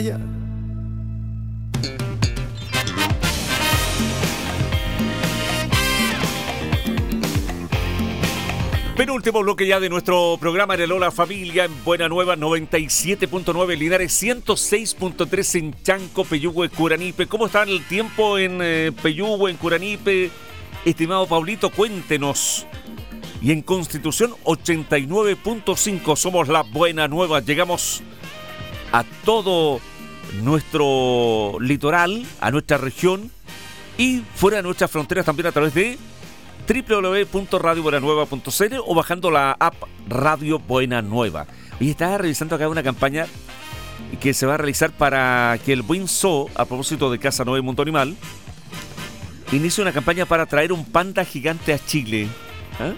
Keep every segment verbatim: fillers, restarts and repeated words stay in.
Penúltimo bloque ya de nuestro programa en el Hola Familia en Buena Nueva noventa y siete punto nueve Linares, ciento seis punto tres en Chanco, Peyúgue, Curanipe. ¿Cómo está el tiempo en eh, Peyúgue, en Curanipe? Estimado Pablito, cuéntenos. Y en Constitución ochenta y nueve punto cinco somos la Buena Nueva. Llegamos a todo nuestro litoral, a nuestra región y fuera de nuestras fronteras también a través de doble u doble u doble u punto radio buena nueva punto c l o bajando la app Radio Buena Nueva. Y estaba revisando acá una campaña que se va a realizar para que el Buen Zoo, a propósito de Casa Noé Mundo Animal, inicie una campaña para traer un panda gigante a Chile. ¿Ah?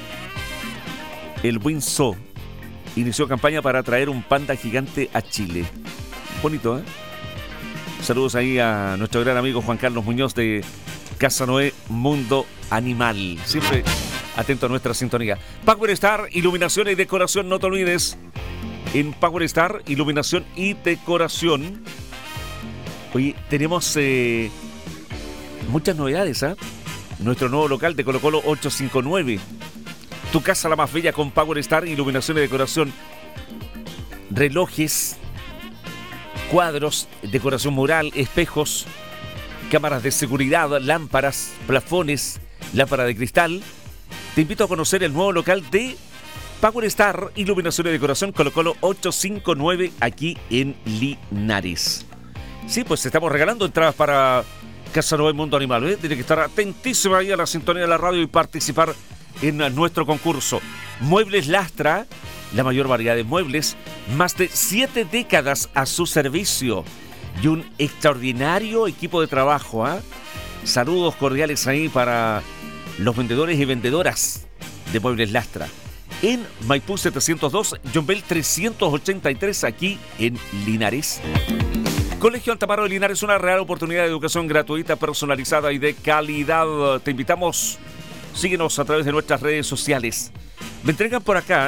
El Buen Zoo inició campaña para traer un panda gigante a Chile. Bonito, ¿eh? Saludos ahí a nuestro gran amigo Juan Carlos Muñoz de Casa Noé Mundo Animal. Siempre atento a nuestra sintonía. Power Star, iluminación y decoración, no te olvides. En Power Star, iluminación y decoración. Oye, tenemos eh, muchas novedades, ¿ah? ¿eh? Nuestro nuevo local de Colo Colo ochocientos cincuenta y nueve. Tu casa la más bella con Power Star, iluminación y decoración. Relojes, cuadros, decoración mural, espejos, cámaras de seguridad, lámparas, plafones, lámpara de cristal. Te invito a conocer el nuevo local de Power Star, iluminación y decoración, Colo Colo ochocientos cincuenta y nueve, aquí en Linares. Sí, pues estamos regalando entradas para Casa Noé Mundo Animal, ¿eh? Tiene que estar atentísima ahí a la sintonía de la radio y participar en nuestro concurso. Muebles Lastra, la mayor variedad de muebles, más de siete décadas a su servicio y un extraordinario equipo de trabajo, ¿eh? Saludos cordiales ahí para los vendedores y vendedoras de Muebles Lastra. En Maipú setecientos dos, John Bell trescientos ochenta y tres, aquí en Linares. Colegio Altamaro de Linares, una real oportunidad de educación gratuita, personalizada y de calidad. Te invitamos, síguenos a través de nuestras redes sociales. Me entregan por acá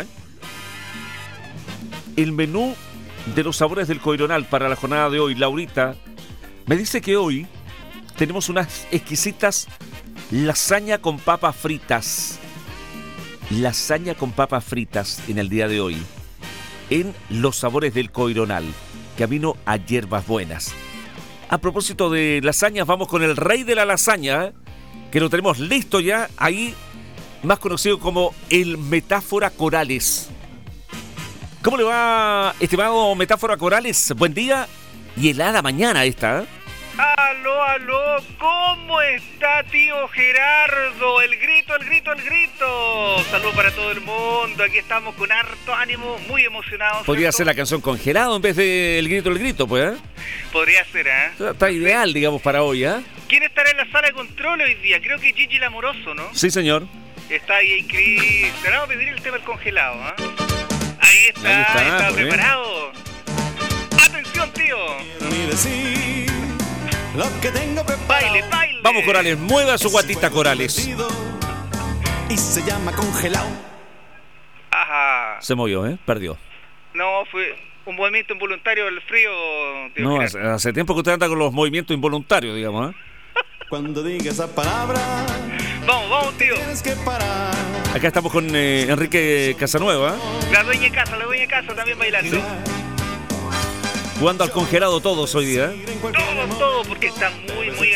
el menú de los sabores del Coironal para la jornada de hoy. Laurita me dice que hoy tenemos unas exquisitas lasaña con papas fritas. Lasaña con papas fritas en el día de hoy. En los sabores del Coironal. Camino a Hierbas Buenas. A propósito de lasañas, vamos con el rey de la lasaña, que lo tenemos listo ya, ahí, más conocido como el Metáfora Corales. ¿Cómo le va, estimado Metáfora Corales? Buen día y helada mañana esta, ¿eh? Aló, aló, ¿cómo está tío Gerardo? El grito, el grito, el grito. Saludos para todo el mundo, aquí estamos con harto ánimo, muy emocionados. Podría ser la canción Congelado en vez de El grito, el grito, pues, ¿eh? Podría ser, ¿eh? Está, está ideal, digamos, para hoy, ¿eh? ¿Quién estará en la sala de control hoy día? Creo que Gigi el Amoroso, ¿no? Sí, señor. Está ahí, Cris. Te vamos a pedir el tema del congelado, ¿eh? Ahí está, ahí está, está pues. Preparado. Atención, tío. Lo que tengo preparado. Baile, baile. Vamos, Corales, mueva su guatita, Corales. Y se llama Congelado. Ajá. Se movió, ¿eh? Perdió. No, fue un movimiento involuntario del frío, tío No, Gerardo. hace, hace tiempo que usted anda con los movimientos involuntarios, digamos, ¿eh? Cuando diga esa palabra, Vamos, vamos, tío. tienes que parar. Acá estamos con eh, Enrique Casanueva, ¿eh? La dueña de casa, la dueña de casa también bailando. Sí. Jugando al congelado todos hoy día, ¿eh? Todo, todo, porque está muy, muy